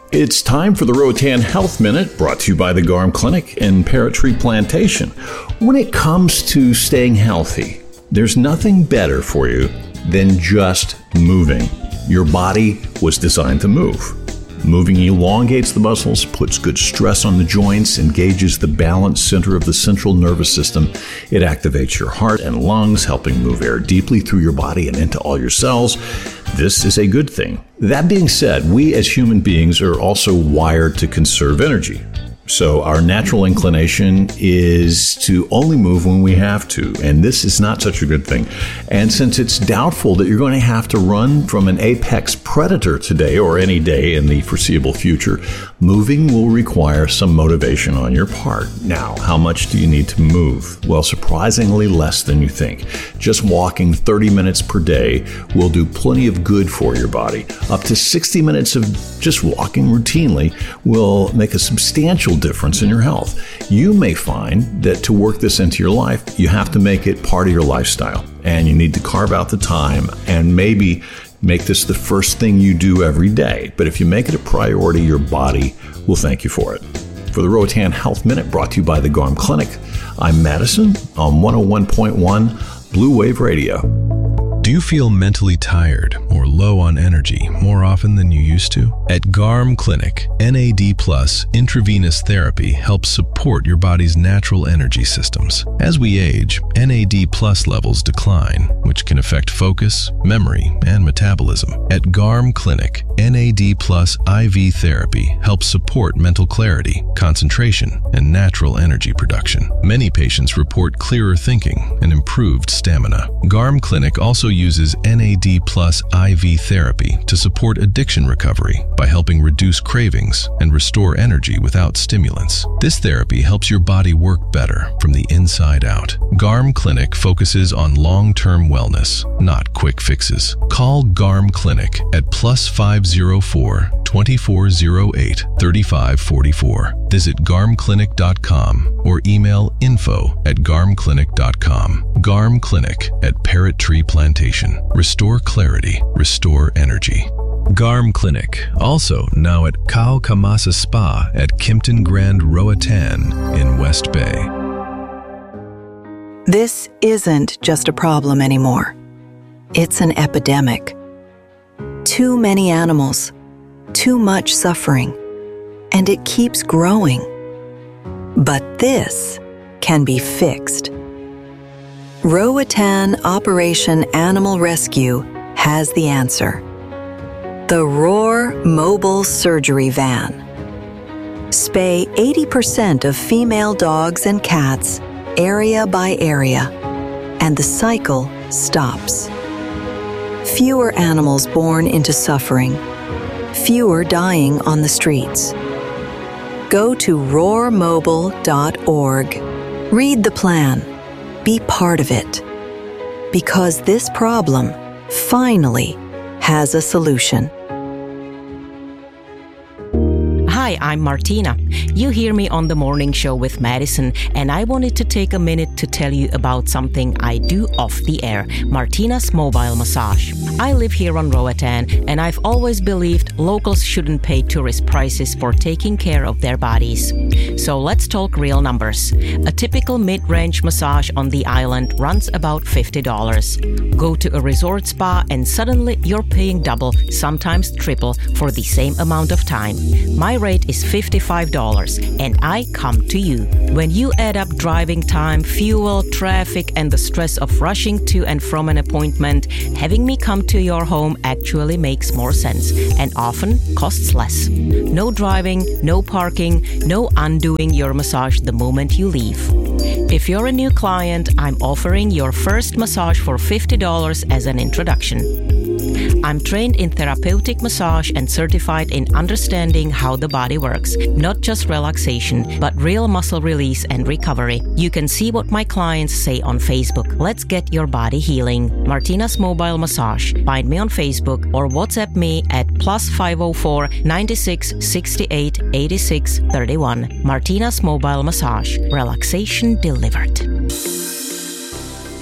It's time for the Roatan Health Minute, brought to you by the Garm Clinic and Parrot Tree Plantation. When it comes to staying healthy, there's nothing better for you than just moving. Your body was designed to move. Moving elongates the muscles, puts good stress on the joints, engages the balance center of the central nervous system. It activates your heart and lungs, helping move air deeply through your body and into all your cells. This is a good thing. That being said, we as human beings are also wired to conserve energy. So our natural inclination is to only move when we have to, and this is not such a good thing. And since it's doubtful that you're going to have to run from an apex predator today or any day in the foreseeable future, moving will require some motivation on your part. Now, how much do you need to move? Well, surprisingly less than you think. Just walking 30 minutes per day will do plenty of good for your body. Up to 60 minutes of just walking routinely will make a substantial difference in your health. You may find that to work this into your life, you have to make it part of your lifestyle, and you need to carve out the time and maybe make this the first thing you do every day. But if you make it a priority, your body will thank you for it. For the Roatan Health Minute, brought to you by the Garm Clinic, I'm Madison on 101.1 Blue Wave Radio. Do you feel mentally tired or low on energy more often than you used to? At Garm Clinic, NAD+ intravenous therapy helps support your body's natural energy systems. As we age, NAD+ levels decline, which can affect focus, memory, and metabolism. At Garm Clinic, NAD+ IV therapy helps support mental clarity, concentration, and natural energy production. Many patients report clearer thinking and improved stamina. Garm Clinic also uses NAD+ IV therapy to support addiction recovery by helping reduce cravings and restore energy without stimulants. This therapy helps your body work better from the inside out. Garm Clinic focuses on long-term wellness, not quick fixes. Call Garm Clinic at +504 2408 3544. Visit garmclinic.com or email info@garmclinic.com. Garm Clinic at Parrot Tree Plantation. Restore clarity, restore energy. Garm Clinic, also now at Kao Kamasa Spa at Kimpton Grand Roatan in West Bay. This isn't just a problem anymore. It's an epidemic. Too many animals, too much suffering, and it keeps growing. But this can be fixed. Roatan Operation Animal Rescue has the answer. The Roar Mobile Surgery Van. Spay 80% of female dogs and cats, area by area, and the cycle stops. Fewer animals born into suffering, fewer dying on the streets. Go to roarmobile.org. Read the plan. Be part of it. Because this problem finally has a solution. Hi, I'm Martina. You hear me on the morning show with Madison, and I wanted to take a minute to tell you about something I do off the air, Martina's Mobile Massage. I live here on Roatan, and I've always believed locals shouldn't pay tourist prices for taking care of their bodies. So let's talk real numbers. A typical mid-range massage on the island runs about $50. Go to a resort spa and suddenly you're paying double, sometimes triple, for the same amount of time. My rate is $55, and I come to you. When you add up driving time, fuel, traffic, and the stress of rushing to and from an appointment, having me come to your home actually makes more sense and often costs less. No driving, no parking, no undoing your massage the moment you leave. If you're a new client, I'm offering your first massage for $50 as an introduction. I'm trained in therapeutic massage and certified in understanding how the body works, not just relaxation, but real muscle release and recovery. You can see what my clients say on Facebook. Let's get your body healing. Martina's Mobile Massage. Find me on Facebook or WhatsApp me at +504 96 68 86 31. Martina's Mobile Massage. Relaxation delivered.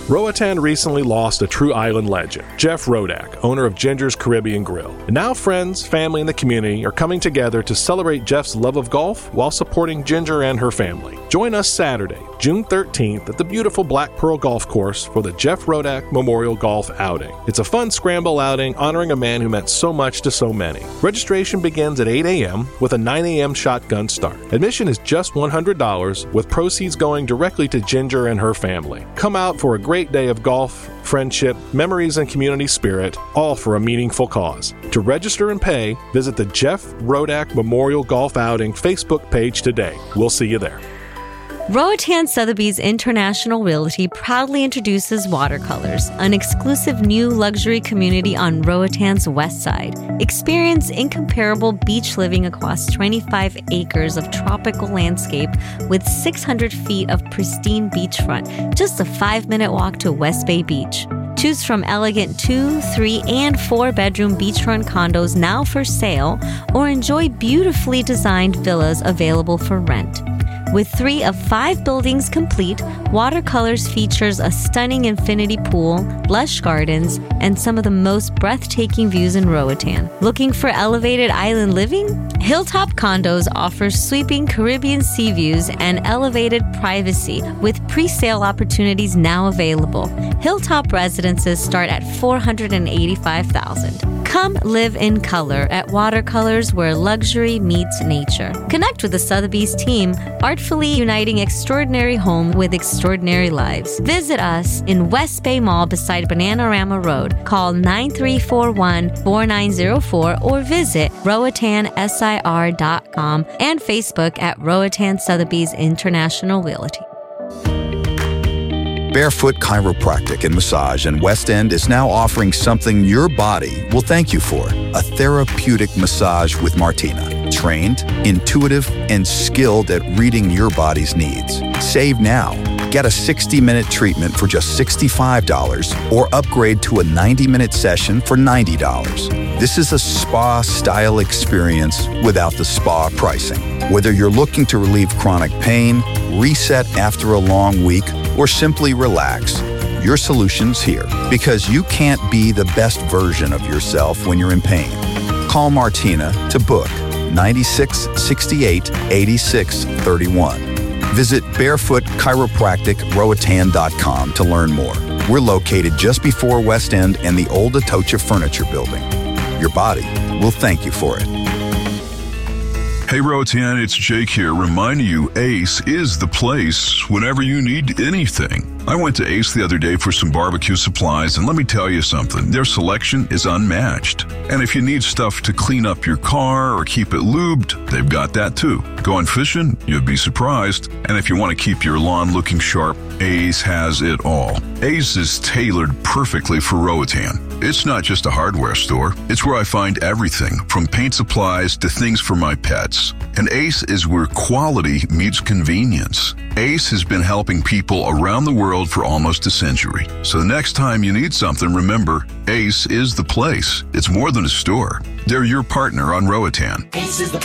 Roatan recently lost a true island legend, Jeff Rodak, owner of Ginger's Caribbean Grill. And now friends, family, and the community are coming together to celebrate Jeff's love of golf while supporting Ginger and her family. Join us Saturday, June 13th at the beautiful Black Pearl Golf Course for the Jeff Rodak Memorial Golf Outing. It's a fun scramble outing honoring a man who meant so much to so many. Registration begins at 8 a.m. with a 9 a.m. shotgun start. Admission is just $100, with proceeds going directly to Ginger and her family. Come out for a great day of golf, friendship, memories, and community spirit, all for a meaningful cause. To register and pay, visit the Jeff Rodak Memorial Golf Outing Facebook page today. We'll see you there. Roatan Sotheby's International Realty proudly introduces Watercolors, an exclusive new luxury community on Roatan's west side. Experience incomparable beach living across 25 acres of tropical landscape with 600 feet of pristine beachfront, just a 5-minute walk to West Bay Beach. Choose from elegant 2, 3, and 4-bedroom beachfront condos now for sale, or enjoy beautifully designed villas available for rent. With 3 of 5 buildings complete, Watercolors features a stunning infinity pool, lush gardens, and some of the most breathtaking views in Roatan. Looking for elevated island living? Hilltop Condos offers sweeping Caribbean sea views and elevated privacy, with pre-sale opportunities now available. Hilltop residences start at $485,000. Come live in color at Watercolors, where luxury meets nature. Connect with the Sotheby's team, artfully uniting extraordinary home with extraordinary lives. Visit us in West Bay Mall beside Bananarama Road. Call 9341-4904 or visit RoatanSIR.com and Facebook at Roatan Sotheby's International Realty. Barefoot Chiropractic and Massage in West End is now offering something your body will thank you for: a therapeutic massage with Martina. Trained, intuitive, and skilled at reading your body's needs. Save now. Get a 60-minute treatment for just $65 or upgrade to a 90-minute session for $90. This is a spa-style experience without the spa pricing. Whether you're looking to relieve chronic pain, reset after a long week, or simply relax, your solution's here, because you can't be the best version of yourself when you're in pain. Call Martina to book 96 68 86 31. Visit barefootchiropracticroatan.com to learn more. We're located just before West End and the old Atocha Furniture Building. Your body will thank you for it. Hey Roatan, it's Jake here, reminding you Ace is the place whenever you need anything. I went to Ace the other day for some barbecue supplies, and let me tell you something, their selection is unmatched. And if you need stuff to clean up your car or keep it lubed, they've got that too. Going fishing? You'd be surprised. And if you want to keep your lawn looking sharp, Ace has it all. Ace is tailored perfectly for Roatan. It's not just a hardware store. It's where I find everything from paint supplies to things for my pets. And Ace is where quality meets convenience. Ace has been helping people around the world for almost a century. So the next time you need something, remember, Ace is the place. It's more than a store. They're your partner on Roatan. Ace is the